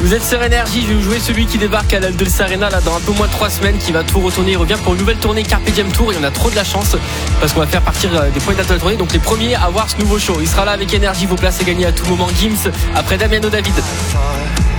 Vous êtes sur Énergie, je vais vous jouer celui qui débarque à l'Aldos Arena là, dans un peu moins de 3 semaines, qui va tout retourner. Il revient pour une nouvelle tournée Carpe Diem Tour et on a trop de la chance parce qu'on va faire partir des points de la tournée. Donc les premiers à voir ce nouveau show. Il sera là avec Énergie, vos places à gagner à tout moment. Gims après Damiano David.